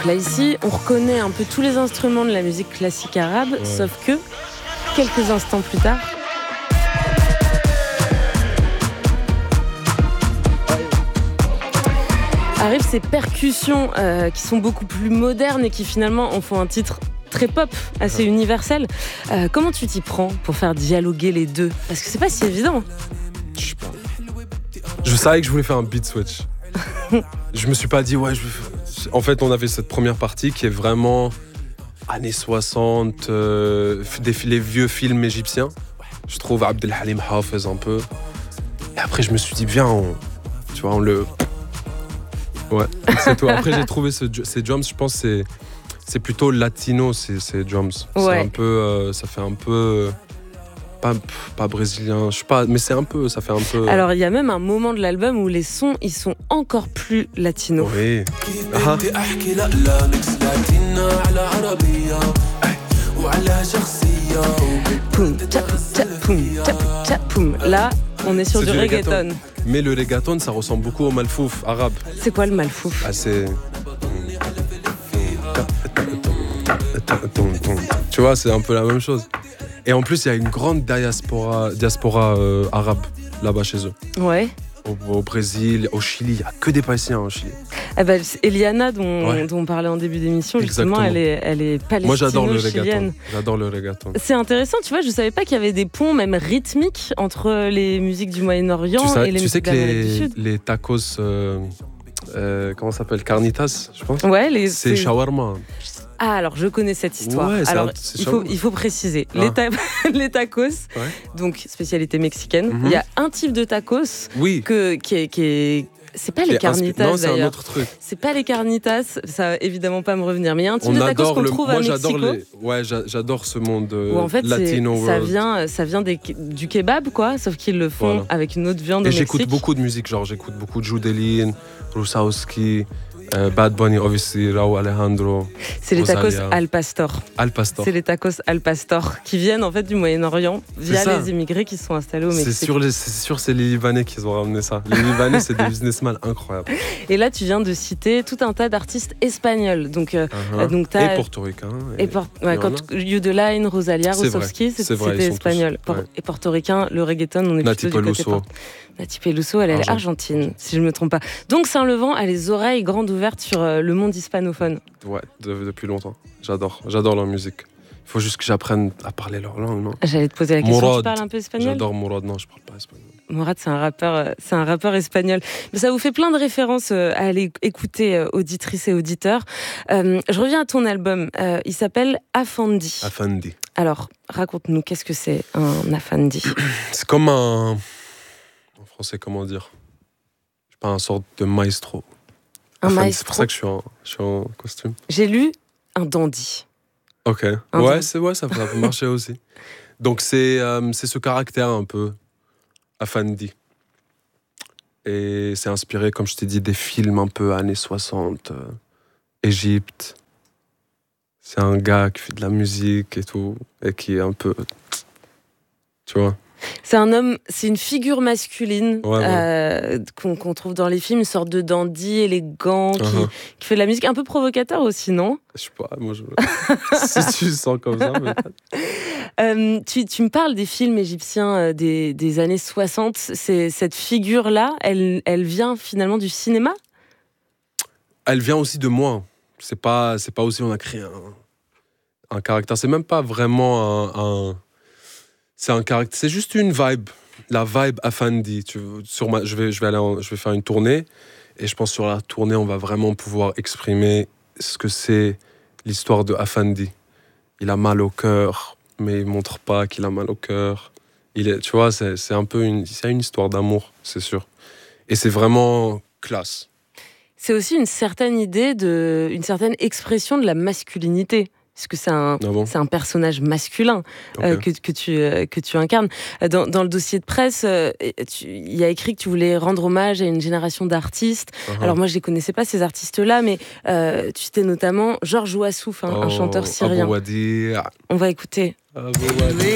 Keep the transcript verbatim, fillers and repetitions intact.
Là ici, on reconnaît un peu tous les instruments de la musique classique arabe, ouais. Sauf que, quelques instants plus tard, arrivent ces percussions euh, qui sont beaucoup plus modernes et qui finalement en font un titre très pop, assez universel. Euh, comment tu t'y prends pour faire dialoguer les deux ? Parce que c'est pas si évident. Je sais pas. Je savais que je voulais faire un beat switch. Je me suis pas dit, ouais, je veux... En fait, on avait cette première partie qui est vraiment années soixante, euh, des, les vieux films égyptiens. Je trouve Abdel Halim Hafez un peu. Et après, je me suis dit, viens, on, tu vois, on le... Ouais, c'est tout. Après, j'ai trouvé ce, ces drums, je pense, c'est, c'est plutôt latino, ces, ces drums. Ouais. C'est un peu, euh, ça fait un peu... Pas, pas brésilien, je sais pas, mais c'est un peu, ça fait un peu... Alors, il y a même un moment de l'album où les sons, ils sont encore plus latinos. Oui. Ah. Poum, tcha, tcha, poum, tcha, tcha, poum. Là, on est sur c'est du, du reggaeton. reggaeton. Mais le reggaeton, ça ressemble beaucoup au malfouf arabe. C'est quoi le malfouf ? Ah, c'est... Tu vois, c'est un peu la même chose. Et en plus, il y a une grande diaspora, diaspora euh, arabe là-bas chez eux. Ouais. Au, au Brésil, au Chili, il n'y a que des Palestiniens au Chili. Eh ben, Eliana, dont, ouais. dont on parlait en début d'émission, justement, elle est, elle est palestino-chilienne. Moi, j'adore le reggaeton. J'adore le reggaeton. C'est intéressant, tu vois, je ne savais pas qu'il y avait des ponts, même rythmiques, entre les musiques du Moyen-Orient sais, et les tu musiques sais que d'Amérique les, du Sud. les tacos, euh, euh, comment ça s'appelle, carnitas, je pense. Ouais, les, c'est, c'est shawarma. Ah, alors je connais cette histoire. Ouais, alors, un, c'est il, faut, il faut préciser. Ah. Les, ta- les tacos, ouais. Donc spécialité mexicaine, mm-hmm. Il y a un type de tacos oui. que, qui est... Qui est c'est pas les carnitas, non, c'est d'ailleurs. un autre truc. C'est pas les carnitas, ça va évidemment pas me revenir. Mais il y a un type On de tacos qu'on le... trouve Moi, à Mexico. J'adore les... Ouais, j'adore ce monde euh, en fait, latino ça world. vient, ça vient des... du kebab, quoi, sauf qu'ils le font voilà. Avec une autre viande Et au j'écoute Mexique. beaucoup de musique, genre j'écoute beaucoup de Judelin, Rusawski, euh, Bad Bunny, obviously, Raúl Alejandro. C'est les Rosalia. tacos al pastor. Al pastor. C'est les tacos al pastor qui viennent en fait du Moyen-Orient via les immigrés qui sont installés au Mexique. C'est sûr, les, c'est sûr, c'est les Libanais qui ont ramené ça. Les Libanais, c'est des businessmen incroyables. Et là, tu viens de citer tout un tas d'artistes espagnols. Donc, euh, uh-huh. donc t'as... Et portoricains. Et, et por... ouais, quand Yudeline, Rosalia, Rusawski, c'était, c'était espagnol. Tous, ouais. Et portoricain, le reggaeton, on est Nati plutôt Peluso. du côté port... Nati Peluso, elle est argentine, argentine, si je ne me trompe pas. Donc Saint-Levant a les oreilles grandes ouvertes sur euh, le monde hispanophone. Ouais, de, depuis longtemps. J'adore, j'adore leur musique. Il faut juste que j'apprenne à parler leur langue, non ? J'allais te poser la question, Mourad. Tu parles un peu espagnol ? J'adore Mourad, non, je parle pas espagnol. Mourad, c'est un rappeur, c'est un rappeur espagnol. Mais ça vous fait plein de références à aller écouter, auditrices et auditeurs. Euh, je reviens à ton album. Euh, il s'appelle Afandi. Afandi. Alors, raconte-nous, qu'est-ce que c'est un Afandi ? C'est comme un... En français, comment dire ? Je sais pas, un sorte de maestro. Un Afandi, maestro. C'est pour ça que je suis en, je suis en costume. J'ai lu un dandy. Ok. Un ouais, dandy. c'est, ouais, ça, ça peut marcher aussi. Donc, c'est, euh, c'est ce caractère un peu... Afandi. Et c'est inspiré, comme je t'ai dit, des films un peu années soixante, euh, Égypte. C'est un gars qui fait de la musique et tout, et qui est un peu... Tu vois ? C'est un homme, c'est une figure masculine ouais, ouais. Euh, qu'on, qu'on trouve dans les films, une sorte de dandy élégant, qui, uh-huh. qui fait de la musique, un peu provocateur aussi, non ? Je sais pas, moi je... si tu sens comme ça, mais... Euh, tu, tu me parles des films égyptiens euh, des, des années soixante. C'est, cette figure-là, elle, elle vient finalement du cinéma ? Elle vient aussi de moi. C'est pas, c'est pas aussi on a créé un, un caractère. C'est même pas vraiment un... un... C'est un caractère. C'est juste une vibe. La vibe Afandi. Tu, sur ma, je, vais, je, vais aller en, je vais faire une tournée. Et je pense sur la tournée, on va vraiment pouvoir exprimer ce que c'est l'histoire de Afandi. Il a mal au cœur, mais il montre pas qu'il a mal au cœur. Il est, tu vois, c'est, c'est un peu une, c'est une histoire d'amour, c'est sûr. Et c'est vraiment classe. C'est aussi une certaine idée, de, une certaine expression de la masculinité. Parce que c'est un, ah bon c'est un personnage masculin okay. euh, que, que, tu, euh, que tu incarnes. Dans, dans le dossier de presse, euh, il y a écrit que tu voulais rendre hommage à une génération d'artistes. Uh-huh. Alors moi, je ne les connaissais pas, ces artistes-là, mais euh, tu citais notamment Georges Ouassouf, hein, oh, un chanteur syrien. Abou Wadi. On va écouter. Abou Wadi.